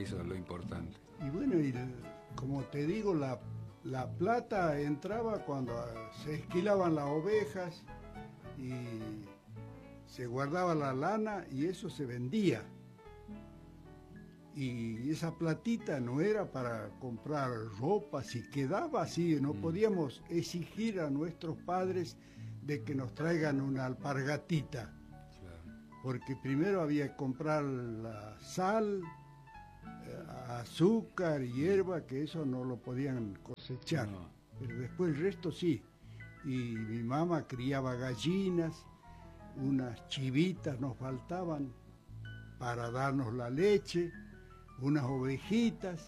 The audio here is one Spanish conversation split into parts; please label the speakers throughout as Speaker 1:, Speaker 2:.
Speaker 1: Eso es lo importante.
Speaker 2: Y bueno, como te digo, la plata entraba cuando se esquilaban las ovejas y se guardaba la lana y eso se vendía. Y esa platita no era para comprar ropa, si quedaba así, no podíamos exigir a nuestros padres de que nos traigan una alpargatita, porque primero había que comprar la sal, azúcar, hierba, que eso no lo podían cosechar, pero después el resto sí. Y mi mamá criaba gallinas, unas chivitas nos faltaban para darnos la leche, unas ovejitas,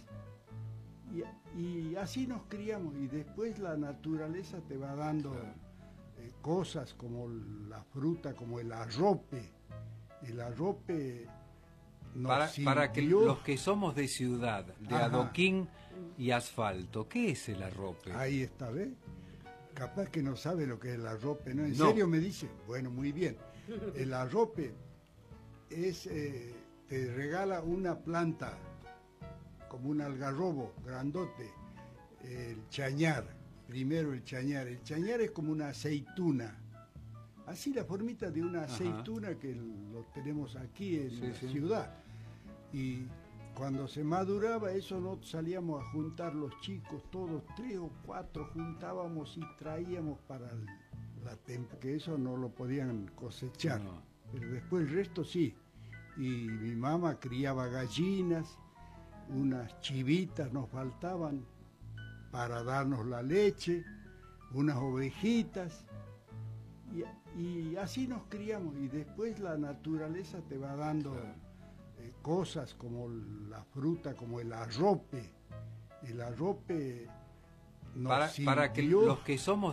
Speaker 2: y así nos criamos, y después la naturaleza te va dando cosas como la fruta, como el arrope. El arrope
Speaker 1: para que los que somos de ciudad, de adoquín y asfalto, ¿qué es el arrope?
Speaker 2: Ahí está, ¿ves? Capaz que no sabe lo que es el arrope, ¿no? ¿En serio me dice? Bueno, muy bien. El arrope es, te regala una planta, como un algarrobo grandote, el chañar, primero el chañar. El chañar es como una aceituna, así la formita de una aceituna que lo tenemos aquí en la ciudad. Y cuando se maduraba eso, nosotros salíamos a juntar los chicos, todos 3 o 4 juntábamos y traíamos para que eso no lo podían cosechar, pero después el resto sí. Y mi mamá criaba gallinas, unas chivitas nos faltaban para darnos la leche, unas ovejitas, y así nos criamos, y después la naturaleza te va dando cosas como la fruta, como el arrope. El arrope
Speaker 1: para que los que somos